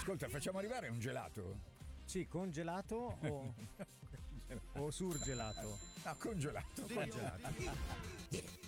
Ascolta, facciamo arrivare un gelato? Sì, congelato o surgelato? No, congelato. Congelato.